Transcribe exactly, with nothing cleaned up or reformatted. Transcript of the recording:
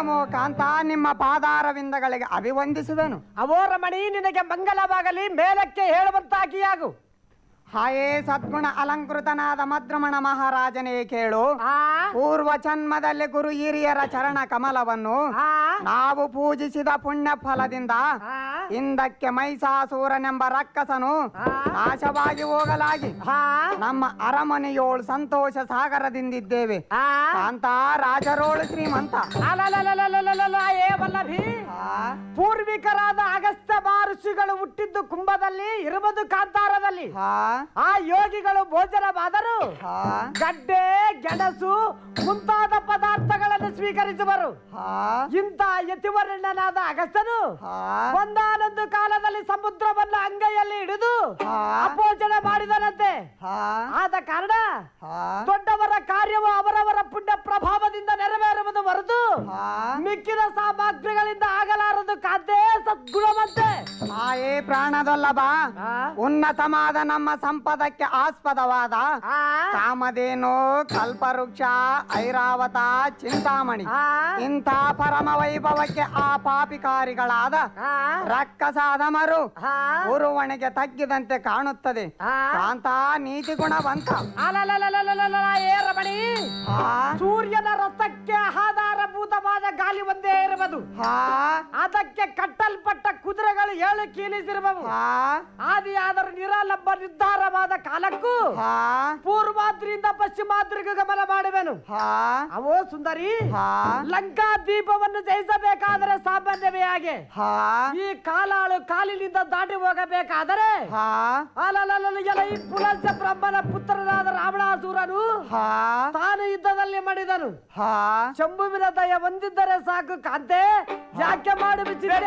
ನಮೋ ಕಾಂತ, ನಿಮ್ಮ ಪಾದಾರವಿಂದಗಳಿಗೆ ಅಭಿವಂದಿಸುವೆನು. ಅವೋ ರಮಣಿ, ನಿನಗೆ ಮಂಗಲವಾಗಲಿ, ಮೇಲಕ್ಕೆ ಹೇಳುವಂತಾಗಿಯಾಗು. ಹಾಯೇ ಸದ್ಗುಣ ಅಲಂಕೃತನಾದ ಮದ್ರಮಣ ಮಹಾರಾಜನೇ ಕೇಳು. ಆ ಪೂರ್ವ ಜನ್ಮದಲ್ಲಿ ಗುರು ಹಿರಿಯರ ಚರಣ ಕಮಲವನ್ನು ಆ ನಾವು ಪೂಜಿಸಿದ ಪುಣ್ಯ ಫಲದಿಂದ ಆ ಹಿಂದಕ್ಕೆ ಮೈಸಾಸೂರನೆಂಬ ರಕ್ಕಸನು ನಾಶವಾಗಿ ಹೋಗಲಾಗಿ ಆ ನಮ್ಮ ಅರಮನೆಯೋಳು ಸಂತೋಷ ಸಾಗರದಿಂದಿದ್ದೇವೆ. ಆ ಕಾಂತ, ರಾಜರೋಳು ಶ್ರೀಮಂತ. ಅಲಲಲಲಲಲಲ, ಏ ವಲ್ಲಭಿ, ಪೂರ್ವಿಕರಾದ ಅಗಸ್ತ್ಯ ಮಹರ್ಷಿಗಳು ಹುಟ್ಟಿದ್ದು ಕುಂಭದಲ್ಲಿ, ಇರುವುದು ಕಾಂತಾರದಲ್ಲಿ. ಆ ಯೋಗಿಗಳು ಭೋಜನವಾದರು ಗಡ್ಡೆ, ಗೆಣಸು ಮುಂತಾದ ಪದಾರ್ಥಗಳನ್ನು ಸ್ವೀಕರಿಸುವರು. ಇಂಥ ಯತಿವರ್ಣನಾದ ಅಗಸ್ತ್ಯನು ಒಂದಾನೊಂದು ಕಾಲದಲ್ಲಿ ಸಮುದ್ರವನ್ನು ಅಂಗೈಯಲ್ಲಿ ಹಿಡಿದು ಅಪೋಷಣೆ ಮಾಡಿದನಂತೆ. ಆದ ಕಾರಣ ದೊಡ್ಡವರ ಕಾರ್ಯವು ಅವರವರ ಪುಣ್ಯ ಪ್ರಭಾವದಿಂದ ನೆರವೇರುವುದು ಹೊರತು ಮಿಕ್ಕಿದ ಸಾಮಗ್ರಿಗಳಿಂದ ಆಗಲಾರದು. ಕಾಂತೆ, ಸದ್ಗುಣವಂತೆ. ಆಯೇ ಪ್ರಾಣದೊಲ್ಲಭ, ಉನ್ನತವಾದ ನಮ್ಮ ಸಂಪದಕ್ಕೆ ಆಸ್ಪದವಾದ ಕಾಮಧೇನು, ಕಲ್ಪವೃಕ್ಷ, ಐರಾವತ, ಚಿಂತಾಮಣಿ ಇಂಥ ಪರಮ ವೈಭವಕ್ಕೆ ಆ ಪಾಪಿಕಾರಿಗಳಾದ ರಕ್ಕಸಾಧಮರು ಉರುವಣಿಗೆ ತಗ್ಗಿದಂತೆ ಕಾಣುತ್ತದೆ. ಕಾಂತ, ನೀತಿ ಗುಣವಂತ. ಏ ರಮಣಿ, ಸೂರ್ಯನ ರಥಕ್ಕೆ ಆಧಾರಭೂತವಾದ ಗಾಲಿ ಒಂದೇ ಇರುವುದು. ಅದಕ್ಕೆ ಕಟ್ಟಲ್ಪಟ್ಟ ಕುದುರೆಗಳು ಏಳು ಕೀಲಿಸಿರುವವು. ಆದಿಯಾದರೂ ನಿರಾಲಂಬ ನಿರ್ಧಾರವಾದ ಕಾಲಕ್ಕೂ ಪೂರ್ವಾದ್ರಿಯಿಂದ ಪಶ್ಚಿಮಾದ್ರಿಗೆ ಗಮನ ಮಾಡುವೆನು. ಅವೋ ಸುಂದರಿ, ಲಂಕಾ ದ್ವೀಪವನ್ನು ಜಯಿಸಬೇಕಾದರೆ ಸಾಮಾನ್ಯವೇ ಹಾಗೆ ಈ ಕಾಲಾಳು ಕಾಲಿನಿಂದ ದಾಟಿ ಹೋಗಬೇಕಾದರೆ ಈ ಪುಲಂಚ ಬ್ರಹ್ಮನ ಪುತ್ರನಾದ ರಾವಣಾಸುರನು ತಾನು ಯುದ್ಧದಲ್ಲಿ ಮಾಡಿದನು. ಶಂಭುವಿನ ದಯ ಹೊಂದಿದ್ದರೆ ಸಾಕು ಕಾಂತೆ, ಯಾಕೆ ಮಾಡಿ